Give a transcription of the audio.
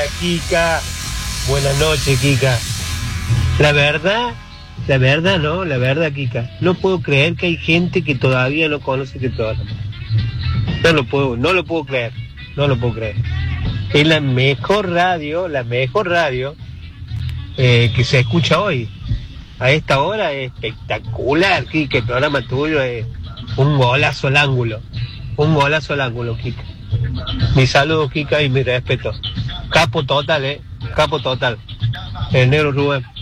Kika. Buenas noches, Kika. La verdad, ¿no? La verdad, Kika. No puedo creer que hay gente que todavía no conoce este programa. No lo puedo creer. Es la mejor radio que se escucha hoy. A esta hora es espectacular, Kika. El programa tuyo es un golazo al ángulo. Kika. Mi saludo, Kika, y mi respeto. Capo total, Capo total. El negro Rubén.